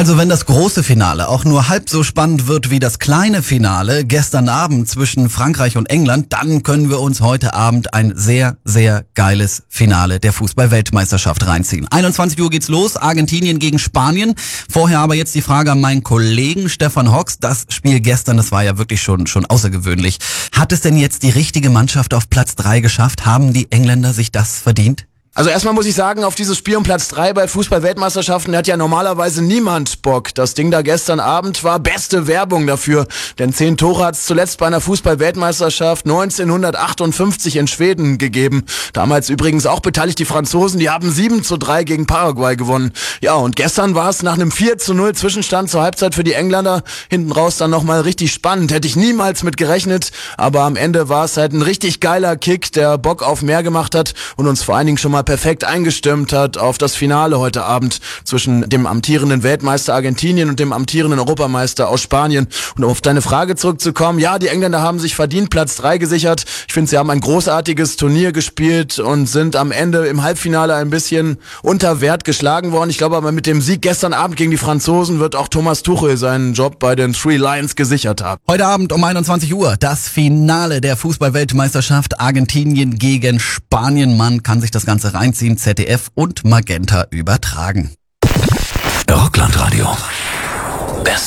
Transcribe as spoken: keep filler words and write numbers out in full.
Also wenn das große Finale auch nur halb so spannend wird wie das kleine Finale gestern Abend zwischen Frankreich und England, dann können wir uns heute Abend ein sehr, sehr geiles Finale der Fußball-Weltmeisterschaft reinziehen. einundzwanzig Uhr geht's los, Argentinien gegen Spanien. Vorher aber jetzt die Frage an meinen Kollegen Stefan Hocks. Das Spiel gestern, das war ja wirklich schon, schon außergewöhnlich. Hat es denn jetzt die richtige Mannschaft auf Platz drei geschafft? Haben die Engländer sich das verdient? Also erstmal muss ich sagen, auf dieses Spiel um Platz drei bei Fußball-Weltmeisterschaften hat ja normalerweise niemand Bock. Das Ding da gestern Abend war beste Werbung dafür, denn zehn Tore hat es zuletzt bei einer Fußball-Weltmeisterschaft neunzehnhundertachtundfünfzig in Schweden gegeben. Damals übrigens auch beteiligt die Franzosen, die haben sieben zu drei gegen Paraguay gewonnen. Ja, und gestern war es nach einem vier zu null Zwischenstand zur Halbzeit für die Engländer hinten raus dann nochmal richtig spannend. Hätte ich niemals mit gerechnet, aber am Ende war es halt ein richtig geiler Kick, der Bock auf mehr gemacht hat und uns vor allen Dingen schon mal perfekt eingestimmt hat auf das Finale heute Abend zwischen dem amtierenden Weltmeister Argentinien und dem amtierenden Europameister aus Spanien. Und um auf deine Frage zurückzukommen, ja, die Engländer haben sich verdient Platz drei gesichert. Ich finde, sie haben ein großartiges Turnier gespielt und sind am Ende im Halbfinale ein bisschen unter Wert geschlagen worden. Ich glaube aber mit dem Sieg gestern Abend gegen die Franzosen wird auch Thomas Tuchel seinen Job bei den Three Lions gesichert haben. Heute Abend um einundzwanzig Uhr das Finale der Fußball-Weltmeisterschaft Argentinien gegen Spanien. Man kann sich das Ganze reinziehen, Z D F und Magenta übertragen. Rockland Radio.